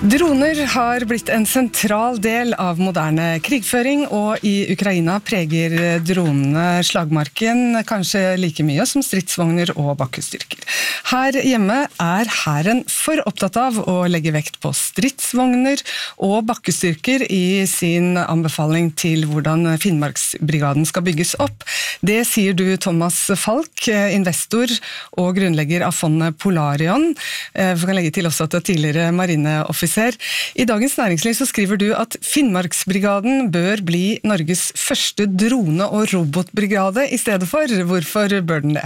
Droner har blitt en sentral del av moderne krigføring, og i Ukraina preger dronene slagmarken kanskje like mye som stridsvogner og bakkestyrker. Her hjemme er hæren for opptatt av å legge vekt på stridsvogner og bakkestyrker i sin anbefaling til hvordan Finnmarksbrigaden skal bygges opp. Det sier du, Thomas Falk, investor og grunnlegger av fondet Polarion. Vi kan legge til også at det er tidligere marineoffiser. I Dagens Næringsliv så skriver du at Finnmarksbrigaden bør bli Norges første drone- og robotbrigade i stedet for. Hvorfor bør den det?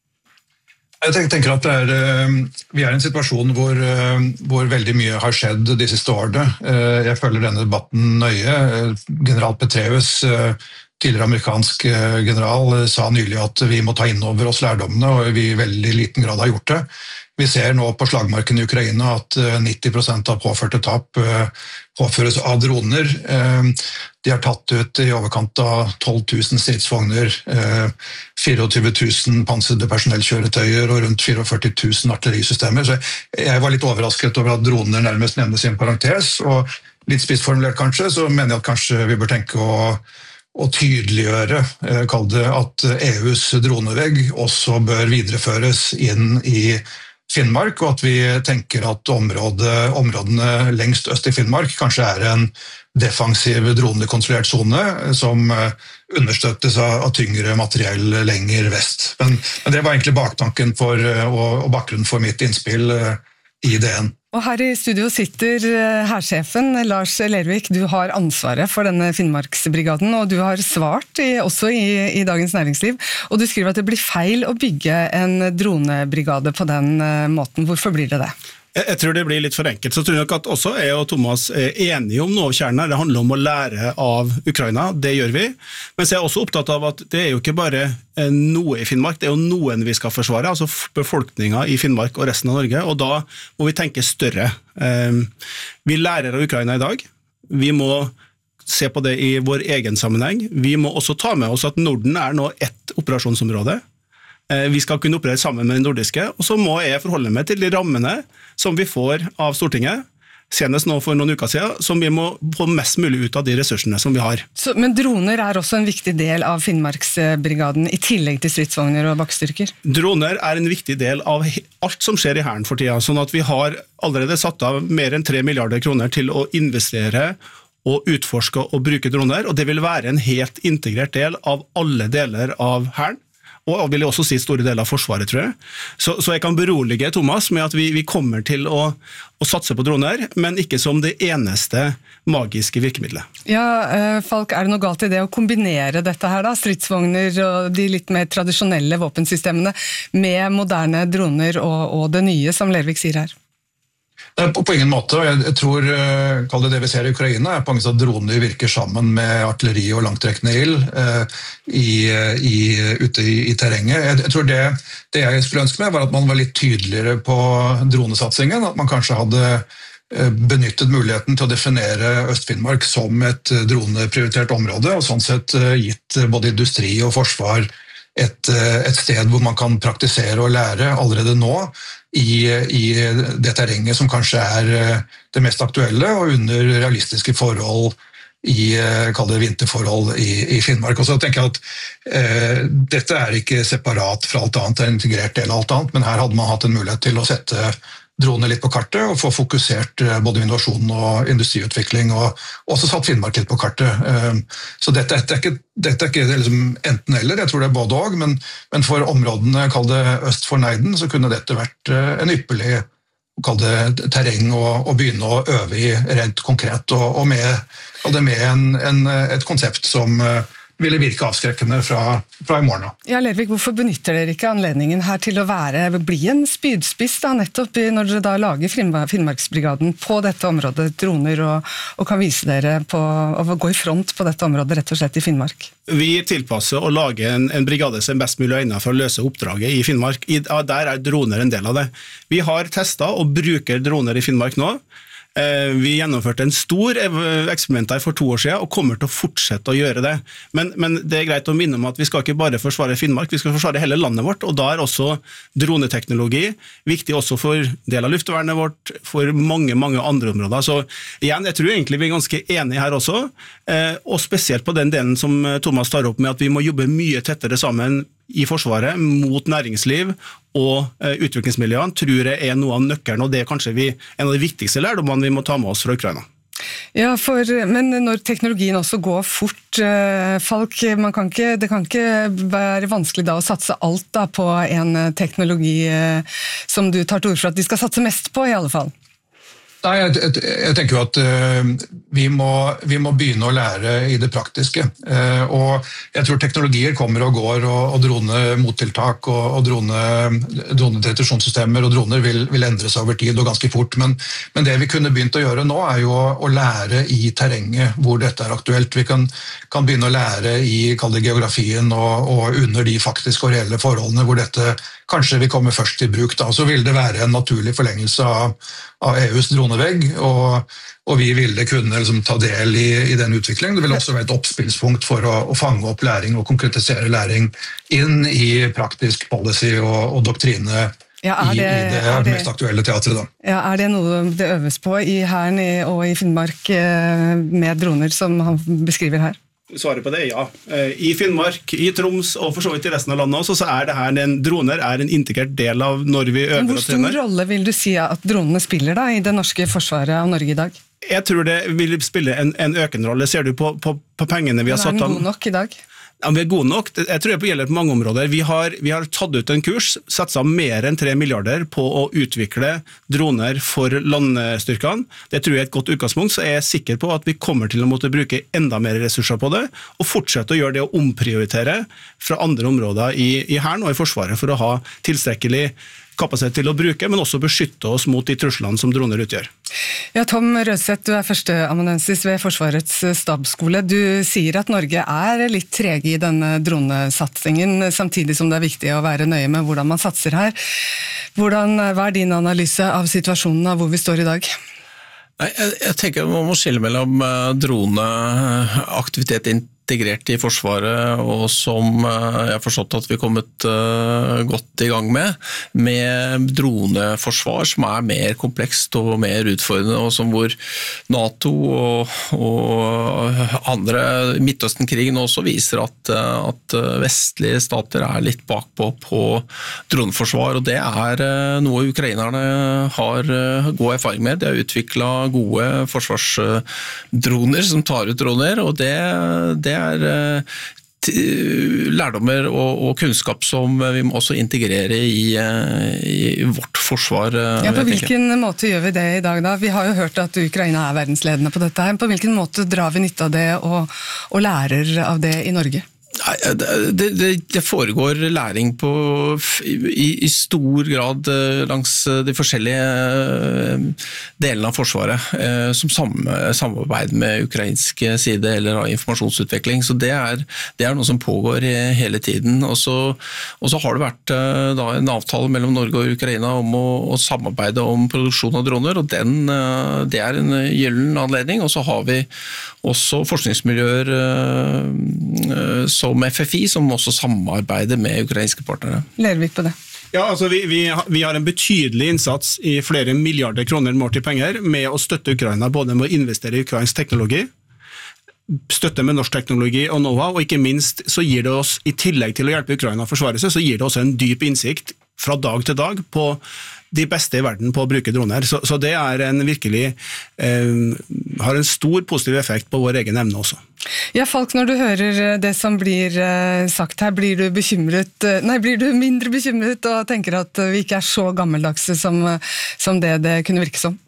Jeg tenker at vi er i en situasjon hvor veldig mye har skjedd de siste årene. Jeg følger denne debatten nøye. General Petraeus, tidligere amerikansk general, sa nylig at vi må ta inn over oss lærdommene, og vi i veldig liten grad har gjort det. Vi ser nå på slagmarken i Ukraina at 90% av påførte tap påføres av droner. De har tatt ut i overkant av 12 000 stridsvogner, 24 000 pansrede personellkjøretøyer og rundt 44 000 artillerisystemer. Så jeg var litt overrasket over at droner nærmest nevnes i en parentes, og litt spissformulert kanskje, så mener jeg at kanskje vi bør tenke å tydeliggjøre, kall det at EUs dronevegg også bør videreføres inn i Finnmark, og at vi tenker at områdene lengst øst i Finnmark kanskje er en defensiv dronekontrollert zone som understøttes av tyngre materiell lenger vest. Men det var egentlig baktanken og bakgrunnen for mitt innspill i DN. Og her i studio sitter hærsjefen Lars Lervik. Du har ansvaret for denne Finnmarksbrigaden, og du har svart også i Dagens Næringsliv. Og du skriver at det blir feil å bygge en dronebrigade på den måten. Hvorfor blir det det? Jeg tror det blir litt for enkelt. Så tror jeg nok at også jeg og Thomas er enige om noe av kjernen. Det handler om å lære av Ukraina, det gjør vi. Men så er jeg også opptatt av at det er jo ikke bare noe i Finnmark, det er jo noen vi skal forsvare, altså befolkningen i Finnmark og resten av Norge, og da må vi tenke større. Vi lærer av Ukraina i dag. Vi må se på det i vår egen sammenheng. Vi må også ta med oss at Norden er nå ett operasjonsområde. Vi skal kunne operere sammen med den nordiske, og så må jeg forholde meg til de rammene som vi får av Stortinget, senest nå for noen uker siden, som vi må få mest mulig ut av de ressursene som vi har. Men droner er også en viktig del av Finnmarksbrigaden, i tillegg til stridsvogner og bakkestyrker? Droner er en viktig del av alt som skjer i hæren for tiden, sånn at vi har allerede satt av mer enn 3 milliarder kroner til å investere og utforske og bruke droner, og det vil være en helt integrert del av alle deler av hæren. Og vil jeg også si store deler av forsvaret, tror jeg. Så jeg kan berolige Thomas med at vi kommer til å satse på droner, men ikke som det eneste magiske virkemidlet. Ja, Falk, er det noe galt i det å kombinere dette her da? Stridsvogner og de litt mer tradisjonelle våpensystemene med moderne droner og det nye, som Lervik sier her? På ingen måte. Jeg tror det vi ser i Ukraina er på mange måter at droner virker sammen med artilleri og langtrekkende ild ute i terrenget. Jeg tror det jeg skulle ønske meg var at man var litt tydeligere på dronesatsingen, at man kanskje hadde benyttet muligheten til å definere Øst-Finnmark som et droneprioritert område, og sånn sett gitt både industri og forsvar et sted hvor man kan praktisere og lære allerede nå i det terrenget som kanskje er det mest aktuelle, og under realistiske forhold kall det vinterforhold i Finnmark. Og så tenker jeg at dette er ikke separat fra alt annet, det er en integrert del av alt annet, men her hadde man hatt en mulighet til å sette droner litt på kartet og få fokusert både innovasjon og industriutvikling, og også satt Finnmark litt på kartet. Så dette er ikke liksom enten eller, jeg tror det er både og, men for områdene, kall det øst for Neiden, så kunne dette vært en ypperlig, kall det terreng å begynne å øve i rent konkret, og med et konsept som ville virke avskrekkende fra i morgen. Ja, Lervik, hvorfor benytter dere ikke anledningen her til å bli en spydspiss da, nettopp når dere da lager Finnmarksbrigaden på dette området, droner, og kan vise dere å gå i front på dette området, rett og slett i Finnmark? Vi tilpasser å lage en brigade som er best mulig egnet for å løse oppdraget i Finnmark. Der er droner en del av det. Vi har testet og bruker droner i Finnmark nå. Vi gjennomførte en stor eksperiment der for 2 år siden, og kommer til å fortsette å gjøre det. Men det greit å minne om at vi skal ikke bare forsvare Finnmark, vi skal forsvare hele landet vårt, og da også droneteknologi viktig også for del av luftvernet vårt, for mange andre områder. Så igjen, jeg tror egentlig vi ganske enige her også, og spesielt på den delen som Thomas tar opp med at vi må jobbe mye tettere sammen i Forsvaret mot næringsliv og utviklingsmiljøene, tror jeg noe av nøkkelen, og det kanskje en av de viktigste lærdommene vi må ta med oss fra Ukraina. Ja, men når teknologien også går fort, Falk, det kan ikke være vanskelig da å satse alt da på en teknologi som du tar til ord for at de skal satse mest på i alle fall. Nei, jeg tenker jo at vi må begynne å lære i det praktiske, og jeg tror teknologier kommer og går, og dronemottiltak og dronedeteksjonssystemer og droner vil endre seg over tid og ganske fort, men det vi kunne begynt å gjøre nå jo å lære i terrenget hvor dette aktuelt. Vi kan begynne å lære i geografien og under de faktiske og reelle forholdene hvor dette kanskje vil komme først til bruk. Da. Så vil det være en naturlig forlengelse av EUs dronevegg, og vi ville kunne ta del i den utviklingen. Det vil også være et oppspillspunkt for å fange opp læring og konkretisere læring inn i praktisk policy og doktrine i det mest aktuelle teatret. Da. Ja, det noe det øves på i Hæren og i Finnmark med droner, som han beskriver her? Svaret på det ja. I Finnmark, i Troms og for så vidt i resten av landet også, så det her droner en integrert del av når vi øver og trener. Hvor stor rolle vil du si at dronene spiller da i det norske forsvaret av Norge i dag? Jeg tror det vil spille en økende rolle. Ser du på pengene vi har satt av? Den god nok i dag? Ja, vi gode nok. Jeg tror det gjelder på mange områder. Vi har tatt ut en kurs, satset mer enn 3 milliarder på å utvikle droner for landstyrkene. Det tror jeg et godt utgangspunkt, så jeg sikker på at vi kommer til å måtte bruke enda mer ressurser på det, og fortsette å gjøre det å omprioritere fra andre områder i Hæren og i Forsvaret for å ha tilstrekkelig kapasitet til å bruke, men også beskytte oss mot de truslene som droner utgjør. Ja, Tom Rødseth, du førsteamanuensis ved Forsvarets stabsskole. Du sier at Norge litt trege i denne dronesatsingen, samtidig som det viktig å være nøye med hvordan man satser her. Hva din analyse av situasjonen av hvor vi står i dag? Jeg tenker man må skille mellom droneaktivitet integrert i Forsvaret, og som jeg har forstått at vi har kommet godt i gang med droneforsvar, som mer komplekst og mer utfordrende, og som hvor NATO og andre Midtøsten-krigen også viser at vestlige stater litt bakpå på droneforsvar, og det noe ukrainerne har god erfaring med. De har utviklet gode forsvarsdroner som tar ut droner, og det lærdommer og kunnskap som vi må også integrere i vårt forsvar. Ja, på hvilken måte gjør vi det i dag da? Vi har jo hørt at Ukraina verdensledende på dette her. På hvilken måte drar vi nytte av det og lærer av det i Norge? Det foregår læring i stor grad langs de forskjellige delene av Forsvaret som samarbeid med ukrainsk side eller av informasjonsutvikling, så det noe som pågår hele tiden, og så har det vært da en avtale mellom Norge og Ukraina om å samarbeide om produksjon av droner, og det en gyllen anledning, og så har vi også forskningsmiljøer som FFI, som også samarbeider med ukrainske partnere. Lervik på det. Ja, altså vi har en betydelig innsats i flere milliarder kroner målt i penger med å støtte Ukraina, både med å investere i ukrainsk teknologi, støtte med norsk teknologi og know-how, og ikke minst så gir det oss, i tillegg til å hjelpe Ukraina å forsvare seg, så gir det også en dyp innsikt fra dag til dag på de beste i verden på å bruke droner. Så det virkelig har en stor positiv effekt på vår egen evne også. Ja, Falk, når du hører det som blir sagt her, blir du mindre bekymret og tenker at vi ikke så gammeldagse som det kunne virke som?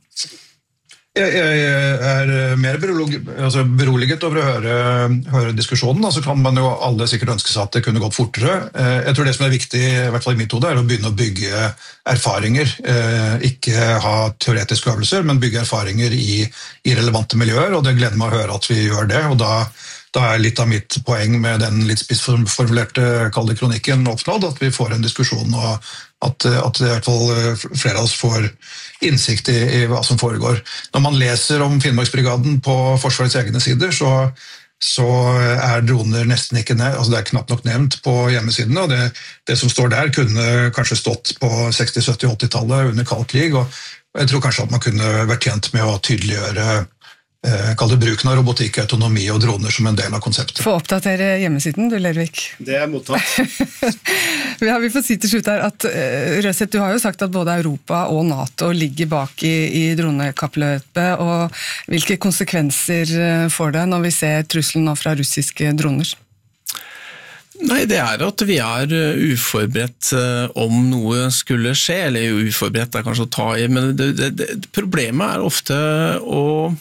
Jeg mer beroliget over å høre diskusjonen, så kan man jo alle sikkert ønske seg at det kunne gått fortere. Jeg tror det som viktig, i hvert fall i mitt hode, å begynne å bygge erfaringer, ikke ha teoretiske øvelser, men bygge erfaringer i relevante miljøer, og det gleder meg å høre at vi gjør det, og da da litt av mitt poeng med den litt spissformulerte kalde kronikken oppnådd, at vi får en diskusjon og at i hvert fall flere av oss får innsikt i hva som foregår. Når man leser om Finnmarksbrigaden på Forsvarets egne sider, så droner nesten ikke ned, altså det knapt nok nevnt på hjemmesidene, og det som står der kunne kanskje stått på 60-, 70-, 80-tallet under kald krig, og jeg tror kanskje at man kunne vært tjent med å tydeliggjøre bruken av robotikk, autonomi og droner som en del av konseptet. Få oppdatere hjemmesiden, du Lervik. Det mottatt. Vi får si til slutt her at Røseth, du har jo sagt at både Europa og NATO ligger bak i dronekappløpet, og hvilke konsekvenser får det når vi ser trusselen nå fra russiske droner? Nei, det at vi uforberedt om noe skulle skje, eller uforberedt kanskje å ta i, men problemet ofte å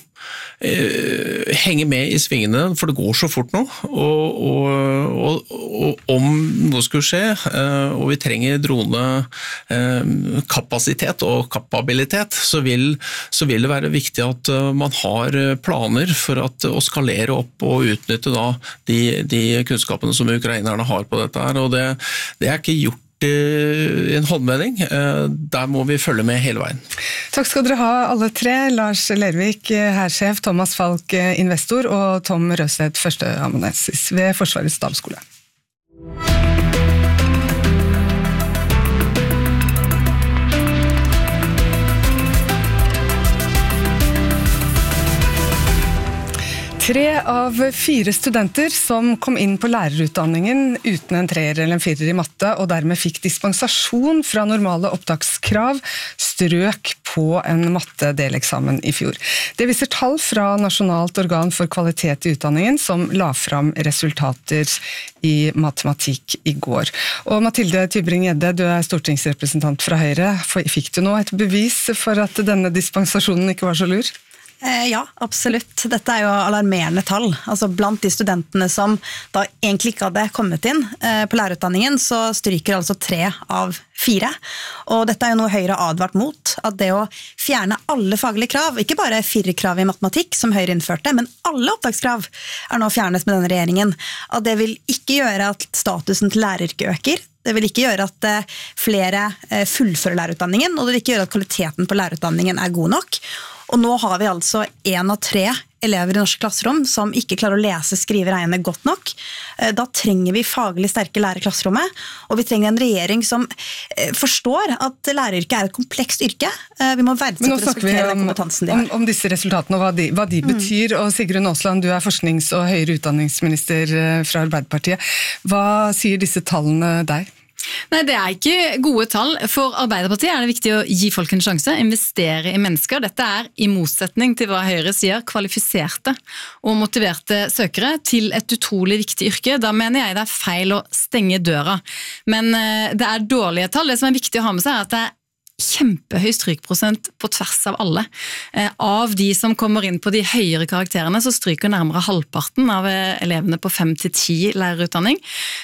henge med i svingene, for det går så fort nå, og om noe skulle skje, og vi trenger dronekapasitet og kapabilitet, så vil det være viktig at man har planer for å skalere opp og utnytte da de kunnskapene som ukrainerne har på dette her, og det ikke gjort i en håndvending. Der må vi følge med hele veien. Takk skal dere ha alle tre. Lars Lervik, hærsjef, Thomas Falk, investor, og Tom Røseth, førsteamanuensis ved Forsvarets stabsskole. Tre av 4 studenter som kom inn på lærerutdanningen uten en 3er eller en 4er i matte, og dermed fikk dispensasjon fra normale opptakskrav, strøk på en mattedeleksamen i fjor. Det viser tall fra Nasjonalt organ for kvalitet i utdanningen, som la fram resultater i matematikk i går. Og Mathilde Tybring-Gjedde, du stortingsrepresentant fra Høyre. Fikk du nå et bevis for at denne dispensasjonen ikke var så lur? Ja, absolutt. Dette jo alarmerende tall. Altså blant de studentene som da egentlig ikke hadde kommet inn på lærerutdanningen, så stryker altså 3 av 4. Og dette jo noe Høyre har advart mot, at det å fjerne alle faglige krav, ikke bare 4-krav i matematikk som Høyre innførte, men alle opptakskrav nå fjernes med denne regjeringen. At det vil ikke gjøre at statusen til læreryrket øker. Det vil ikke gjøre at flere fullfører lærerutdanningen, og det vil ikke gjøre at kvaliteten på lærerutdanningen god nok. Og nå har vi altså 1 av 3 elever i norske klasserom som ikke klarer å lese, skrive, regne godt nok. Da trenger vi faglig sterke lærere i klasserommet, og vi trenger en regjering som forstår at læreryrket et komplekst yrke. Vi må verdsette og respektere den kompetansen de har. Om disse resultatene og hva de betyr, og Sigrun Aasland, du forsknings- og høyere utdanningsminister fra Arbeiderpartiet. Hva sier disse tallene deg? Nei, det ikke gode tall. For Arbeiderpartiet det viktig å gi folk en sjanse, investere i mennesker. Dette i motsetning til hva Høyre sier, kvalifiserte og motiverte søkere til et utrolig viktig yrke. Da mener jeg det feil å stenge døra. Men det dårlige tall. Det som viktig å ha med seg at det kjempehøy strykprosent på tvers av alle. Av de som kommer inn på de høyere karakterene, så stryker nærmere halvparten av elevene på 5-10 lærerutdanning.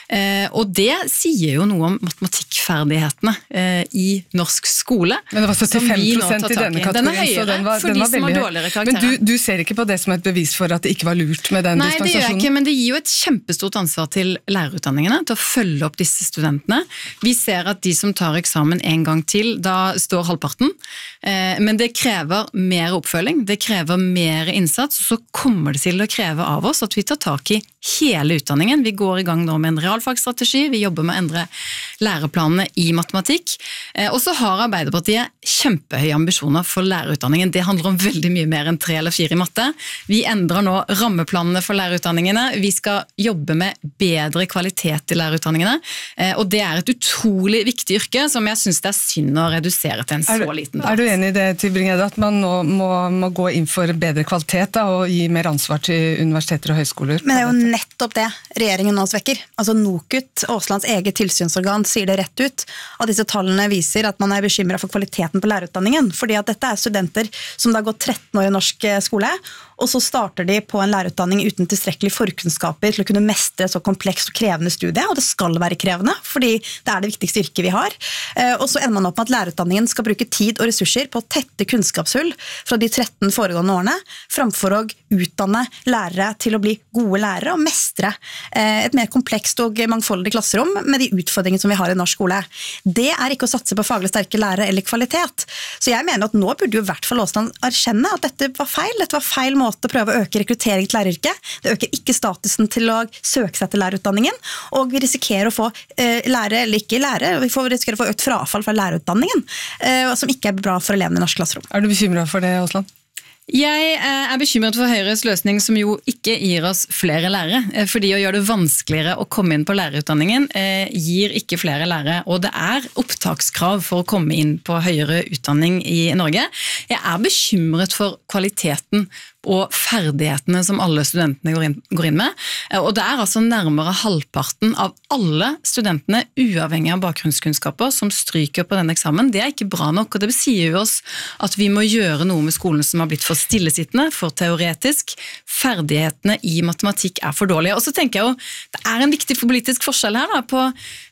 Og det sier jo noe om matematikkferdighetene i norsk skole. Men det var 75% i denne kategorien, den høyere, så den var for de som har veldig dårligere karakterer. Men du ser ikke på det som et bevis for at det ikke var lurt med den dispensasjonen? Nei, det gjør jeg ikke, men det gir jo et kjempestort ansvar til lærerutdanningene til å følge opp disse studentene. Vi ser at de som tar eksamen en gang til, da står halvparten, men det krever mer oppfølging, det krever mer innsats, og så kommer det til å kreve av oss at vi tar tak i hele utdanningen. Vi går i gang nå med en realfagsstrategi, vi jobber med å endre læreplanene i matematikk, og så har Arbeiderpartiet kjempehøye ambisjoner for lærerutdanningen. Det handler om veldig mye mer enn 3 eller 4 i matte. Vi endrer nå rammeplanene for lærerutdanningene, vi skal jobbe med bedre kvalitet i lærerutdanningene, og det et utrolig viktig yrke som jeg synes det synd å redusere til en så liten dag. Du enig i det, Tybring-Gjedde, at man nå må gå inn for bedre kvalitet da, og gi mer ansvar til universiteter og høyskoler? Men det jo nettopp det regjeringen nå svekker. Altså NOKUT, Aaslands eget tilsynsorgan, sier det rett ut. At disse tallene viser at man bekymret for kvaliteten på lærerutdanningen. Fordi at dette studenter som har gått 13 år i norsk skole, og så starter de på en lærerutdanning uten tilstrekkelig forkunnskaper til å kunne mestre så komplekst og krevende studie, og det skal være krevende, fordi det det viktigste yrket vi har. Og så ender man opp med at lærerutdanningen lærerutdanningen skal bruke tid og ressurser på å tette kunnskapshull fra de 13 foregående årene, framfor å utdanne lærere til å bli gode lærere og mestre et mer komplekst og mangfoldig klasserom med de utfordringene som vi har i norsk skole. Det er ikke å satse på faglig sterke lærere eller kvalitet. Så jeg mener at nå burde jo i hvert fall Aasland erkjenne at dette var feil måte å prøve å øke rekruttering til læreryrket. Det øker ikke statusen til å søke seg til lærerutdanningen, og vi risikerer å få lærere eller ikke lærere, og vi risikerer å få økt frafall fra lærerutdanningen, som ikke er bra for elevene i norsk klasserom. Er du bekymret for det, Aasland? Jeg er bekymret for Høyres løsning, som jo ikke gir oss flere lærere. Fordi å gjøre det vanskeligere å komme inn på lærerutdanningen gir ikke flere lærere. Og det er opptakskrav for å komme inn på høyere utdanning i Norge. Jeg er bekymret for kvaliteten og ferdighetene som alle studentene går inn med. Og det er altså nærmere halvparten av alle studentene, uavhengig av bakgrunnskunnskaper, som stryker på denne eksamen. Det er ikke bra nok, og det sier jo oss at vi må gjøre noe med skolen som har blitt for stillesittende, for teoretisk. Ferdighetene i matematikk er for dårlige. Og så tenker jeg jo, det er en viktig politisk forskjell her da, på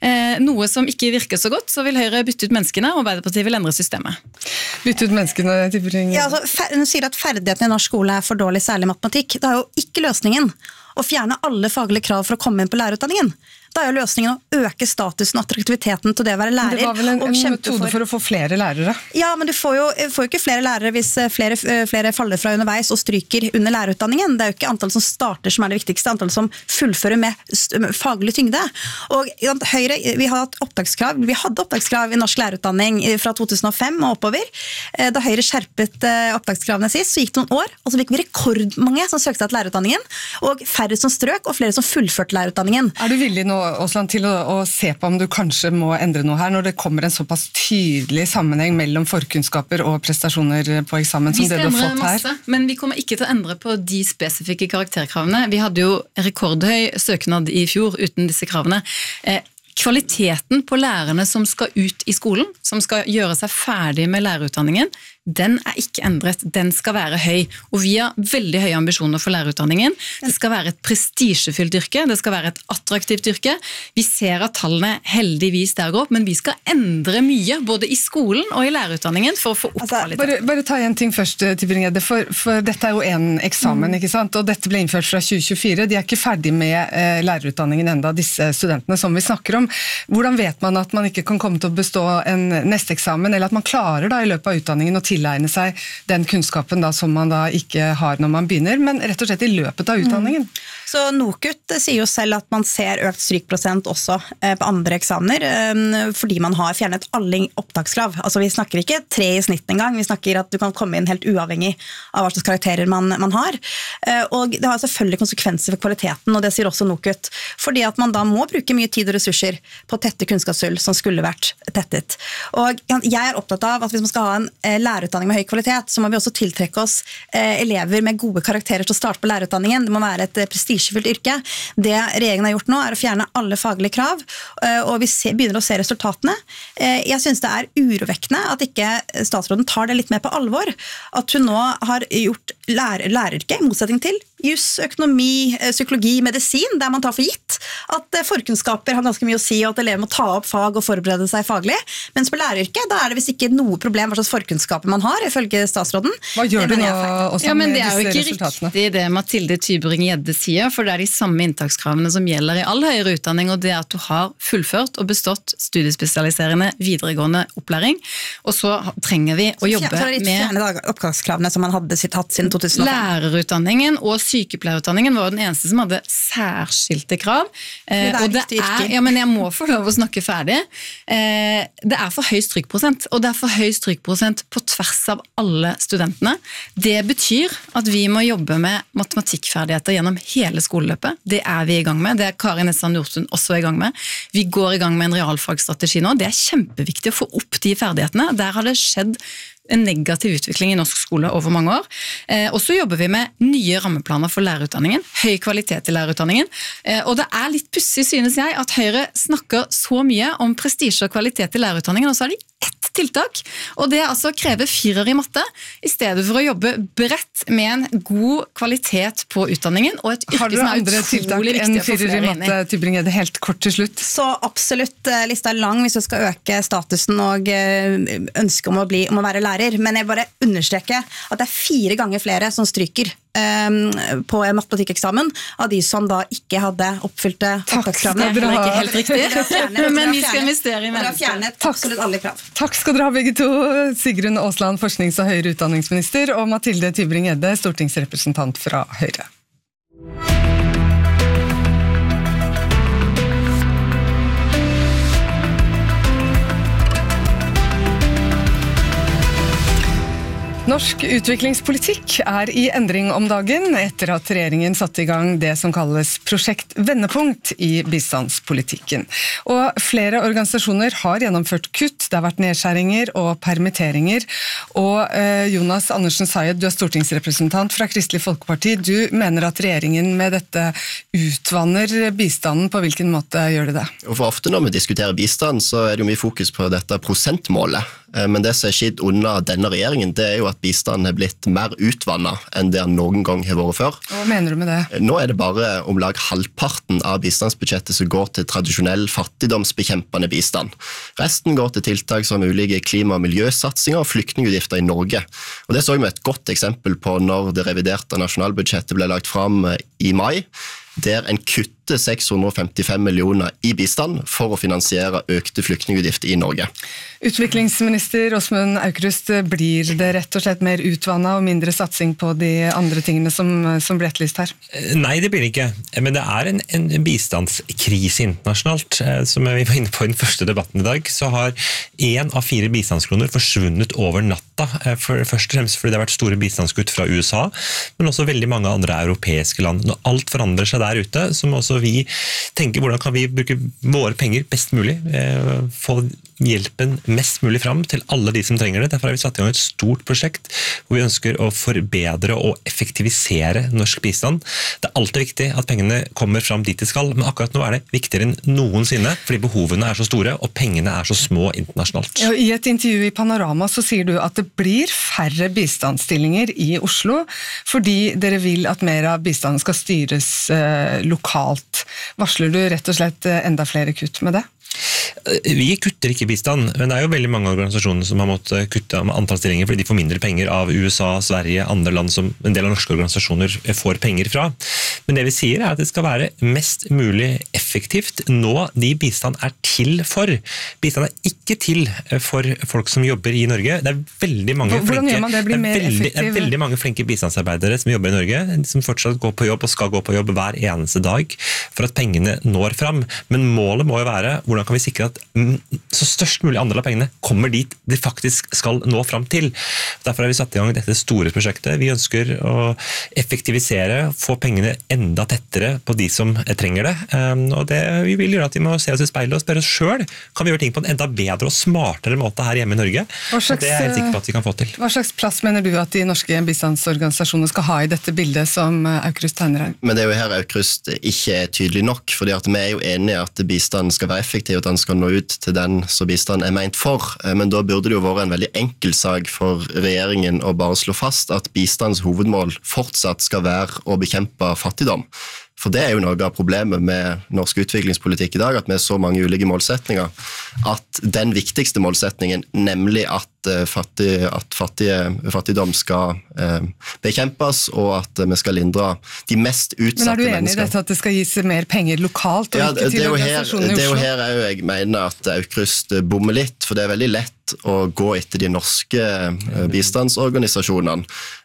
noe som ikke virker så godt, så vil Høyre bytte ut menneskene, og Arbeiderpartiet vil endre systemet. Bytte ut menneskene, Tybring-Gjedde? Ja, altså, hun sier at ferdighetene i norsk skole er for dårlig, særlig matematikk. Det er jo ikke løsningen å fjerne alle faglige krav for å komme inn på lærerutdanningen. Da er jo løsningen å øke statusen og attraktiviteten til det å være lærer. Det var vel en metode for å få flere lærere? Ja, men du får jo ikke flere lærere hvis flere faller fra underveis og stryker under lærerutdanningen. Det er jo ikke antall som starter som er det viktigste, antall som fullfører med faglig tyngde. Og Høyre, vi hadde opptakskrav i norsk lærerutdanning fra 2005 og oppover. Da Høyre skjerpet opptakskravene sist, så gikk det noen år, og så fikk vi rekordmange som søkte seg til lærerutdanningen, og færre som strøk, og flere som fullførte lærerutdanningen. Er du villig nå, Aasland, til å se på om du kanskje må endre noe her, når det kommer en såpass tydelig sammenheng mellom forkunnskaper og prestasjoner på eksamen som det du har fått her? Masse, men vi kommer ikke til å endre på de spesifikke karakterkravene. Vi hadde jo rekordhøy søknad i fjor uten disse kravene. Kvaliteten på lærerne som skal ut i skolen, som skal gjøre seg ferdig med lærerutdanningen, den er ikke endret, den skal være høy. Og vi har veldig høye ambisjoner for lærerutdanningen. Det skal være et prestisjefylt yrke, det skal være et attraktivt yrke. Vi ser at tallene heldigvis der går opp, men vi skal endre mye, både i skolen og i lærerutdanningen, for å få opp kvalitet. Bare ta en ting først, Tybring-Gjedde, for dette er jo en eksamen, ikke sant? Og dette ble innført fra 2024. De er ikke ferdig med lærerutdanningen enda, disse studentene som vi snakker om. Hvordan vet man at man ikke kan komme til å bestå en neste eksamen, eller at man klarer da i løpet av utdanningen å tilegne seg den kunnskapen da, som man da ikke har når man begynner, men rett og slett i løpet av utdanningen? Så NOKUT sier jo selv at man ser økt strykprosent også på andre eksamener, fordi man har fjernet alle opptakskrav. Altså vi snakker ikke 3 i snitt engang, vi snakker at du kan komme inn helt uavhengig av hva slags karakterer man har. Og det har selvfølgelig konsekvenser for kvaliteten, og det sier også NOKUT, fordi at man da må bruke mye tid og ressurser på å tette kunnskapshull som skulle vært tettet. Og jeg er opptatt av at hvis man skal ha en lærerutdanning med høy kvalitet, så må vi også tiltrekke oss elever med gode karakterer til å starte på lærerutdanningen. Det må være et prestisjefullt yrke. Det regjeringen har gjort nå er å fjerne alle faglige krav, og vi begynner å se resultatene. Jeg synes det er urovekkende at ikke statsråden tar det litt mer på alvor, at hun nå har gjort læreryrket, i motsetning til jus, økonomi, psykologi, medisin, der man tar for gitt at forkunnskaper har ganske mye å si, og at elever må ta opp fag og forberede seg faglig, mens på læreryrket, da er det visst ikke noe problem hva slags forkunnskaper man har, ifølge statsråden. Hva gjør du nå også men med det er jo disse ikke resultatene? riktig det Mathilde Tybring-Gjedde sier, for det er de samme inntakskravene som gjelder i all høyere utdanning, og det er at du har fullført og bestått studiespesialiserende videregående opplæring, og så trenger vi å jobbe med fjerne opptakskravene som man hadde hatt siden 2005. Lærerutdanningen og sykepleierutdanningen var den eneste som hadde særskilte krav. Og det er, men jeg må få lov å snakke ferdig. Det er for høy strykprosent, og det er for høy strykprosent på tvers av alle studentene. Det betyr at vi må jobbe med matematikkferdigheter gjennom hele skoleløpet. Det er vi i gang med. Det er Kari Nessa Nordtun også i gang med. Vi går i gang med en realfagsstrategi nå. Det er kjempeviktig å få opp de ferdighetene. Der har det skjedd en negativ utvikling i norsk skole over mange år. Og så jobber vi med nye rammeplaner for lærerutdanningen, høy kvalitet i lærerutdanningen. Og det er litt pussig, synes jeg, at Høyre snakker så mye om prestisje og kvalitet i lærerutdanningen, og så har de ett tiltak, og det altså krever 4 i matte, I stedet for å jobbe bredt med en god kvalitet på utdanningen, og et yrke som andre tiltak enn 4 i matte, Tybring-Gjedde, helt kort til slutt? Så absolutt, lista lang hvis du skal øke statusen og ønske om å være lærer, men jeg bare understreker at det 4 ganger flere som stryker på en matematikkeksamen av de som da ikke hadde oppfylte opptakskravene. Det ikke helt riktig, men vi skal investere I mennesker. Dere har fjernet absolutt alle krav. Takk skal dere ha begge to, Sigrun Aasland, forsknings- og høyere utdanningsminister, og Mathilde Tybring-Gjedde, stortingsrepresentant fra Høyre. Norsk utviklingspolitikk I endring om dagen etter at regjeringen satte I gang det som kalles Prosjekt Vendepunkt I bistandspolitikken. Og flere organisasjoner har gjennomført kutt, det har vært nedskjæringer og permitteringer. Og Jonas Andersen Sayed, du stortingsrepresentant fra Kristelig Folkeparti. Du mener at regjeringen med dette utvanner bistanden. På hvilken måte gjør det det? Og for ofte når vi diskuterer bistand, så det jo mye fokus på dette prosentmålet. Men det som skjedd under denne regjeringen, det jo at bistanden blitt mer utvannet enn det noen gang har vært før. Hva mener du med det? Nå det bare om lag halvparten av bistandsbudsjettet som går til tradisjonell fattigdomsbekjempende bistand. Resten går til tiltak som ulike klima- og miljøsatsinger og flyktningutgifter I Norge. Og det så vi et godt eksempel på når det reviderte nasjonalbudsjettet ble lagt fram I mai, der en kutter 655 millioner I bistand for å finansiere økte flyktningutgifter I Norge. Utviklingsminister Åsmund Aukrust, blir det rett og slett mer utvannet og mindre satsing på de andre tingene som ble etterlyst her? Nei, det blir det ikke. Men det en bistandskrise internasjonalt. Som vi var inne på I den første debatten I dag, så har 1 av 4 bistandskroner forsvunnet over natta. Først og fremst fordi det har vært store bistandskutt fra USA, men også veldig mange andre europeiske land. Når alt forandrer seg der ute, så må også vi tenker hvordan kan vi bruke våre penger best mulig, få hjelpen mest mulig fram til alle de som trenger det. Derfor har vi satt I gang et stort prosjekt hvor vi ønsker å forbedre og effektivisere norsk bistand. Det alltid viktig at pengene kommer fram dit de skal, men akkurat nå det viktigere enn noensinne, fordi behovene så store, og pengene så små internasjonalt. Ja, I et intervju I Panorama så sier du at det blir færre bistandsstillinger I Oslo, fordi dere vil at mer av bistanden skal styres lokalt. Varsler du rett og slett enda flere kutt med det? Vi kutter ikke bistand, men det jo veldig mange organisasjoner som har måttet kutte antall stillinger fordi de får mindre penger av USA, Sverige, andre land som en del av norske organisasjoner får penger fra. Men det vi sier at det skal være mest mulig effektivt nå de bistand til for. Bistand ikke til for folk som jobber I Norge. Det veldig mange veldig mange flinke bistandsarbeidere som jobber I Norge, som fortsatt går på jobb og skal gå på jobb hver eneste dag for at pengene når fram. Men målet må jo være hvordan kan vi sikre at så størst mulig andel av pengene kommer dit de faktisk skal nå fram til. Derfor har vi satt I gang dette store prosjektet. Vi ønsker å effektivisere, få pengene enda tettere på de som trenger det. Og det vi vil gjøre at vi må se oss I speilet og spørre oss selv, kan vi gjøre ting på en enda bedre og smartere måte her hjemme I Norge? Og det jeg helt sikker på at vi kan få til. Hva slags plass mener du at de norske bistandsorganisasjonene skal ha I dette bildet som Aukrust tegner her? Men det jo her Aukrust ikke tydelig nok, fordi at vi jo enige at bistanden skal være effektiv, at den skal nå ut til den som bistanden ment for, men da burde det jo være en veldig enkel sak for regjeringen å bare slå fast at bistandens hovedmål fortsatt skal være å bekjempe fattigdom. For det jo noe av problemet med norsk utviklingspolitikk I dag, at vi så mange ulike målsetninger, at den viktigste målsetningen, nemlig at fattigdom skal bekjempes, og at vi skal lindre de mest utsatte mennesker. Men du enig I dette at det skal gis mer penger lokalt, og ikke til organisasjoner I Oslo? Det jo her jeg mener at Aukrust bommer litt, for det veldig lett å gå etter de norske bistandsorganisasjonene.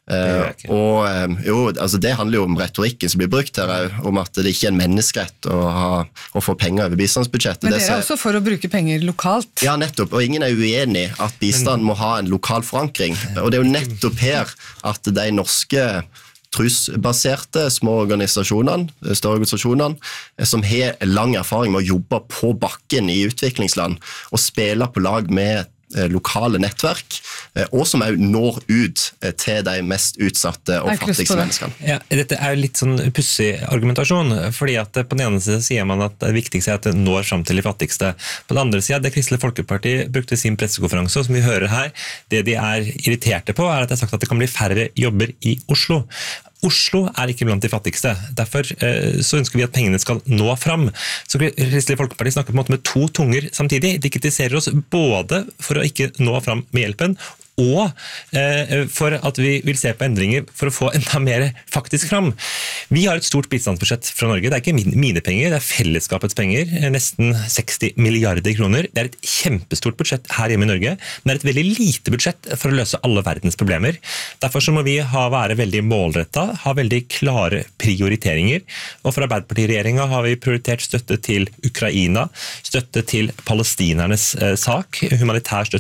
Det handler jo om retorikken som blir brukt her, om at det ikke en menneskerett å få penger over bistandsbudsjettet. Men dere også for å bruke penger lokalt? Ja, nettopp, og ingen uenig at bistand må ha en lokal forankring. Og det jo nettopp her at de norske trusbaserte små organisasjonene, større organisasjonene, som har lang erfaring med å jobbe på bakken I utviklingsland, og spille på lag med lokale nettverk, og som også når ut til de mest utsatte og fattigste menneskene. Ja, dette er jo litt sånn pussig argumentasjon, fordi at på den ene siden sier man at det viktigste er at det når fram til de fattigste. På den andre siden, det Kristelig Folkeparti brukte sin pressekonferanse, som vi hører her, det de er irriterte på, er at det er sagt at det kan bli færre jobber i Oslo. Oslo er ikke blant de fattigste. Derfor så ønsker vi at pengene skal nå fram. Så Kristelig Folkeparti snakker på en måte med to tunger samtidig. De kritiserer oss både for å ikke nå fram med hjelpen, og for at vi vil se på endringer for å få enda mer faktisk fram. Vi har et stort bistandsbudsjett fra Norge. Det er ikke mine penger, det er fellesskapets penger. Nesten 60 milliarder kroner. Det er et kjempestort budsjett her hjemme i Norge, men det er et veldig lite budsjett for å løse alle verdens problemer. Derfor så må vi være veldig målrettet, ha veldig klare prioriteringer. Og for Arbeiderparti-regjeringen har vi prioritert støtte til Ukraina, støtte til palestinernes sak, humanitær støtte